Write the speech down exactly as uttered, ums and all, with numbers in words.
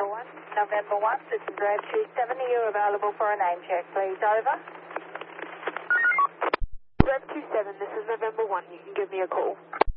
one, November one, this is Rev two seven. Are you available for a name check, please? Over. Rev two seven, this is November one. You can give me a call.